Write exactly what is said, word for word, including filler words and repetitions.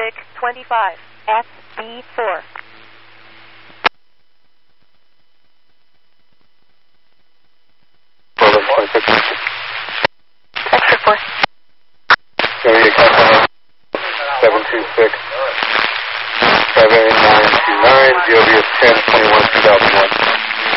Civic twenty-five, S B four. Extra four. seven two six, seven nine two nine, G O V is ten twenty-one two thousand one.